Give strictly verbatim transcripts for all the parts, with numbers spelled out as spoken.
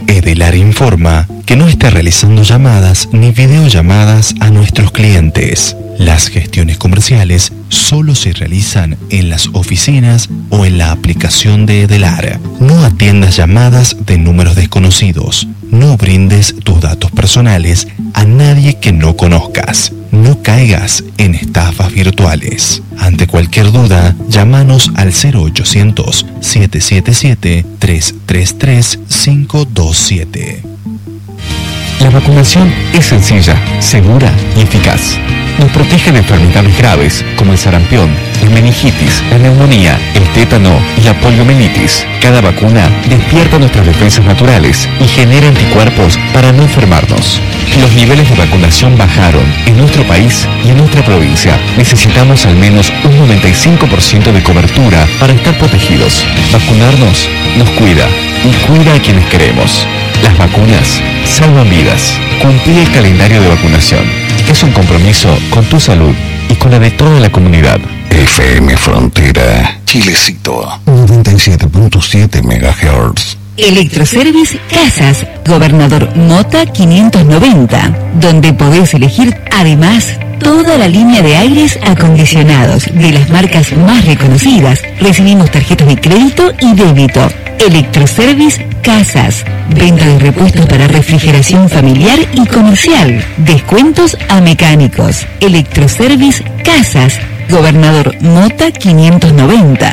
Edelar informa que no está realizando llamadas ni videollamadas a nuestros clientes. Las gestiones comerciales solo se realizan en las oficinas o en la aplicación de Edelar. No atiendas llamadas de números desconocidos. No brindes tus datos personales a nadie que no conozcas. No caigas en estafas virtuales. Ante cualquier duda, llámanos al cero ochocientos, siete siete siete, tres tres tres, cinco dos siete. La vacunación es sencilla, segura y eficaz. Nos protege de enfermedades graves como el sarampión, la meningitis, la neumonía, el tétano y la poliomielitis. Cada vacuna despierta nuestras defensas naturales y genera anticuerpos para no enfermarnos. Los niveles de vacunación bajaron en nuestro país y en nuestra provincia. Necesitamos al menos un noventa y cinco por ciento de cobertura para estar protegidos. Vacunarnos nos cuida y cuida a quienes queremos. Las vacunas salvan vidas. Cumplir el calendario de vacunación es un compromiso con tu salud y con la de toda la comunidad. F M Frontera, Chilecito, noventa y siete punto siete megahertz. Electroservice Casas, Gobernador Mota quinientos noventa, donde podés elegir además toda la línea de aires acondicionados de las marcas más reconocidas. Recibimos tarjetas de crédito y débito. Electroservice Casas, venta de repuestos para refrigeración familiar y comercial, descuentos a mecánicos. Electroservice Casas, Gobernador Mota quinientos noventa.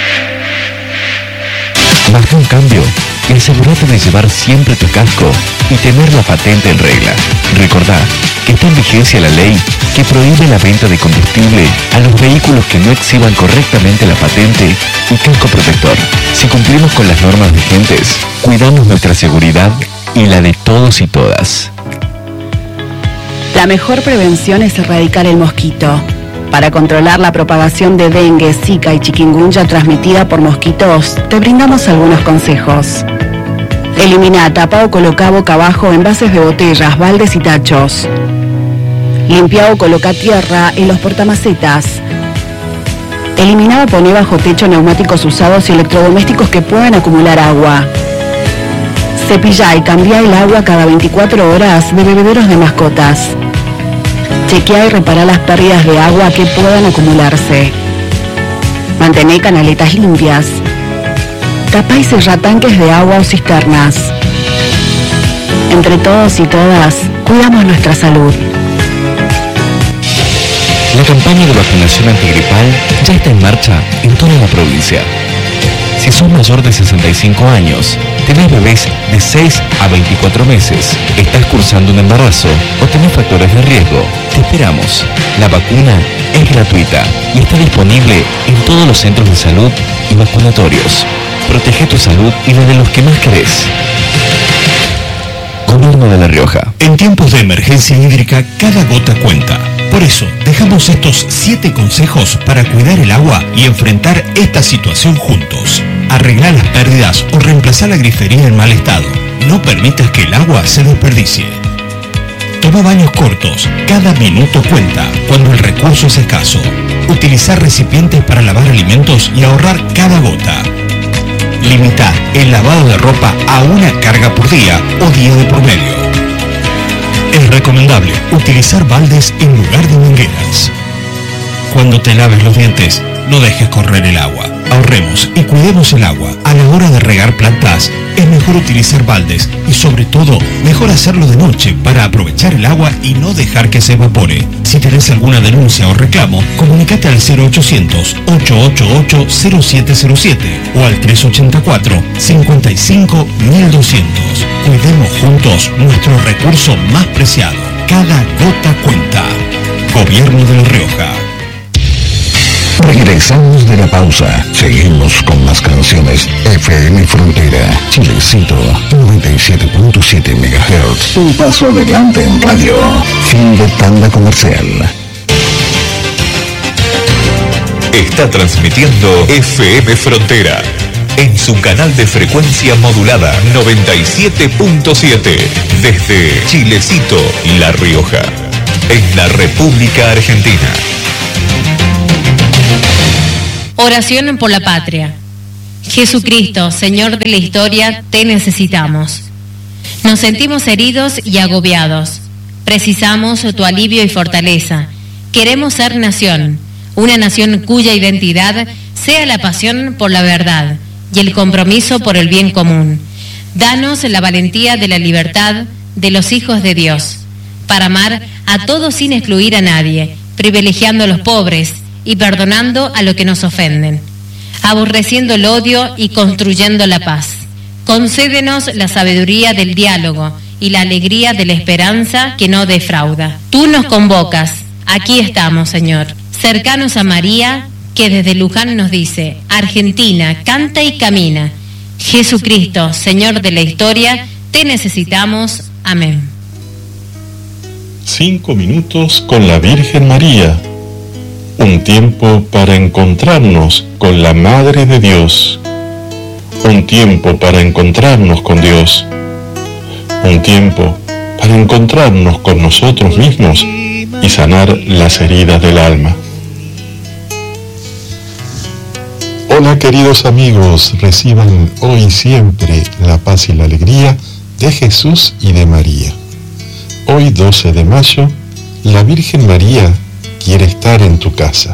Baja un cambio y asegúrate de llevar siempre tu casco y tener la patente en regla. Recordá que está en vigencia la ley que prohíbe la venta de combustible a los vehículos que no exhiban correctamente la patente y casco protector. Si cumplimos con las normas vigentes, cuidamos nuestra seguridad y la de todos y todas. La mejor prevención es erradicar el mosquito. Para controlar la propagación de dengue, zika y chikungunya transmitida por mosquitos, te brindamos algunos consejos. Elimina, tapa o coloca boca abajo envases de botellas, baldes y tachos. Limpia o coloca tierra en los portamacetas. Elimina o poné bajo techo neumáticos usados y electrodomésticos que puedan acumular agua. Cepilla y cambia el agua cada veinticuatro horas de bebederos de mascotas. Chequea y repara las pérdidas de agua que puedan acumularse. Mantén canaletas limpias. Tapa y cerrá tanques de agua o cisternas. Entre todos y todas, cuidamos nuestra salud. La campaña de vacunación antigripal ya está en marcha en toda la provincia. Si sos mayor de sesenta y cinco años, tenés bebés de seis a veinticuatro meses, estás cursando un embarazo o tenés factores de riesgo, te esperamos. La vacuna es gratuita y está disponible en todos los centros de salud y vacunatorios. Protege tu salud y la de los que más querés. Gobierno de La Rioja. En tiempos de emergencia hídrica, cada gota cuenta. Por eso, dejamos estos siete consejos para cuidar el agua y enfrentar esta situación juntos. Arreglar las pérdidas o reemplazar la grifería en mal estado. No permitas que el agua se desperdicie. Toma baños cortos. Cada minuto cuenta cuando el recurso es escaso. Utilizar recipientes para lavar alimentos y ahorrar cada gota. Limita el lavado de ropa a una carga por día o día de promedio. Es recomendable utilizar baldes en lugar de mangueras. Cuando te laves los dientes, no dejes correr el agua. Ahorremos y cuidemos el agua. A la hora de regar plantas, es mejor utilizar baldes y sobre todo, mejor hacerlo de noche para aprovechar el agua y no dejar que se evapore. Si tenés alguna denuncia o reclamo, comunícate al cero ochocientos, ochocientos ochenta y ocho, cero siete cero siete o al trescientos ochenta y cuatro, cincuenta y cinco, mil doscientos. Cuidemos juntos nuestro recurso más preciado. Cada gota cuenta. Gobierno de La Rioja. Regresamos de la pausa. Seguimos con más canciones. F M Frontera, Chilecito, noventa y siete punto siete megahertz. Un paso adelante en radio. Fin de tanda comercial. Está transmitiendo F M Frontera en su canal de frecuencia modulada noventa y siete punto siete desde Chilecito, La Rioja, en la República Argentina. Oración por la patria. Jesucristo, Señor de la historia, te necesitamos. Nos sentimos heridos y agobiados. Precisamos tu alivio y fortaleza. Queremos ser nación, una nación cuya identidad sea la pasión por la verdad y el compromiso por el bien común. Danos la valentía de la libertad de los hijos de Dios, para amar a todos sin excluir a nadie, privilegiando a los pobres y perdonando a los que nos ofenden, aborreciendo el odio y construyendo la paz. Concédenos la sabiduría del diálogo y la alegría de la esperanza que no defrauda. Tú nos convocas, aquí estamos, Señor, cercanos a María, que desde Luján nos dice: Argentina, canta y camina. Jesucristo, Señor de la historia, te necesitamos. Amén. Cinco minutos con la Virgen María. Un tiempo para encontrarnos con la Madre de Dios. Un tiempo para encontrarnos con Dios. Un tiempo para encontrarnos con nosotros mismos y sanar las heridas del alma. Hola queridos amigos, reciban hoy y siempre la paz y la alegría de Jesús y de María. Hoy doce de mayo, la Virgen María quiere estar en tu casa.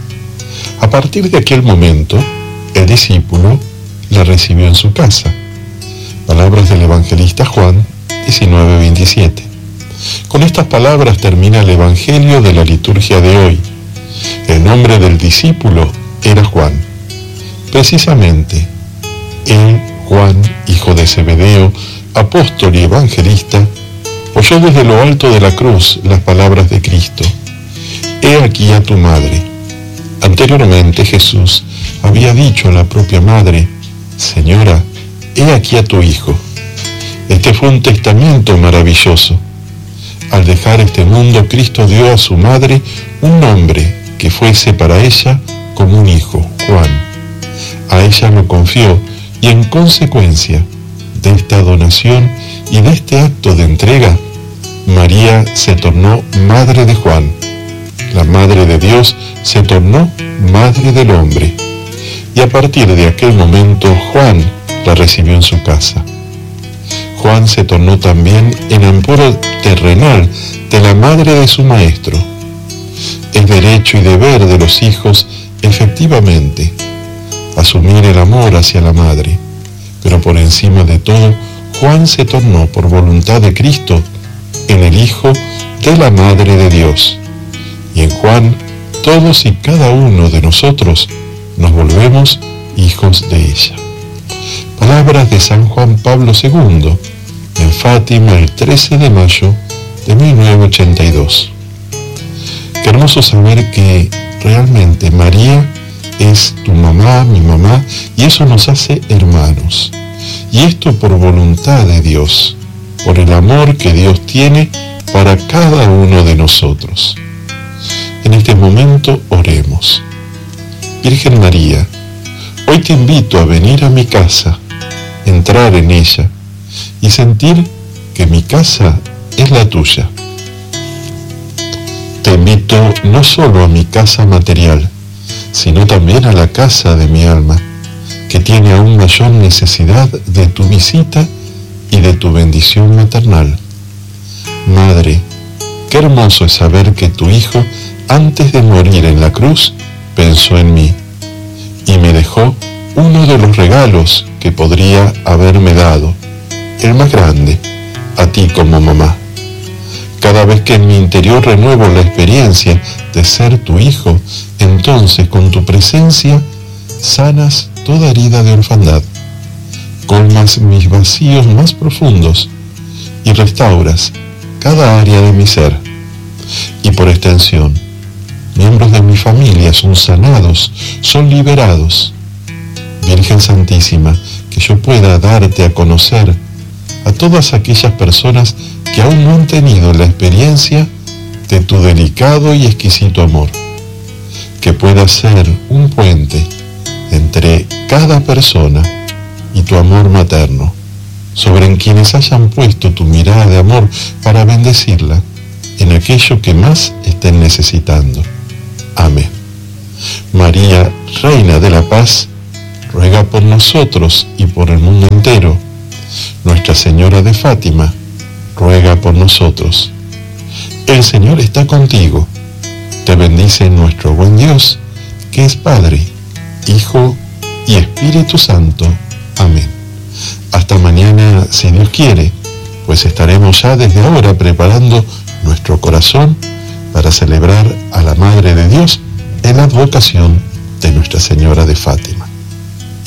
A partir de aquel momento, el discípulo la recibió en su casa. Palabras del evangelista Juan diecinueve veintisiete. Con estas palabras termina el evangelio de la liturgia de hoy. El nombre del discípulo era Juan. Precisamente, él, Juan, hijo de Zebedeo, apóstol y evangelista, oyó desde lo alto de la cruz las palabras de Cristo: He aquí a tu madre. Anteriormente Jesús había dicho a la propia madre: Señora, he aquí a tu hijo. Este fue un testamento maravilloso. Al dejar este mundo, Cristo dio a su madre un nombre que fuese para ella como un hijo, Juan. A ella lo confió y en consecuencia de esta donación y de este acto de entrega, María se tornó madre de Juan. La madre de Dios se tornó madre del hombre. Y a partir de aquel momento, Juan la recibió en su casa. Juan se tornó también en amparo terrenal de la madre de su maestro. Es derecho y deber de los hijos, efectivamente, asumir el amor hacia la madre, pero por encima de todo, Juan se tornó por voluntad de Cristo en el Hijo de la Madre de Dios. Y en Juan, todos y cada uno de nosotros nos volvemos hijos de ella. Palabras de San Juan Pablo segundo, en Fátima el trece de mayo de mil novecientos ochenta y dos. Qué hermoso saber que realmente María es tu mamá, mi mamá, y eso nos hace hermanos. Y esto por voluntad de Dios, por el amor que Dios tiene para cada uno de nosotros. En este momento oremos. Virgen María, hoy te invito a venir a mi casa, entrar en ella y sentir que mi casa es la tuya. Te invito no solo a mi casa material, sino también a la casa de mi alma, que tiene aún mayor necesidad de tu visita y de tu bendición maternal. Madre, qué hermoso es saber que tu Hijo, antes de morir en la cruz, pensó en mí y me dejó uno de los regalos que podría haberme dado, el más grande, a ti como mamá. Cada vez que en mi interior renuevo la experiencia de ser tu hijo, entonces con tu presencia sanas toda herida de orfandad, colmas mis vacíos más profundos y restauras cada área de mi ser. Y por extensión, miembros de mi familia son sanados, son liberados. Virgen Santísima, que yo pueda darte a conocer a todas aquellas personas que aún no han tenido la experiencia de tu delicado y exquisito amor, que pueda ser un puente entre cada persona y tu amor materno, sobre quienes hayan puesto tu mirada de amor para bendecirla en aquello que más estén necesitando. Amén. María, Reina de la Paz, ruega por nosotros y por el mundo entero, Nuestra Señora de Fátima, ruega por nosotros. El Señor está contigo. Te bendice nuestro buen Dios, que es Padre, Hijo y Espíritu Santo. Amén. Hasta mañana, si Dios quiere, pues estaremos ya desde ahora preparando nuestro corazón para celebrar a la Madre de Dios en la advocación de Nuestra Señora de Fátima.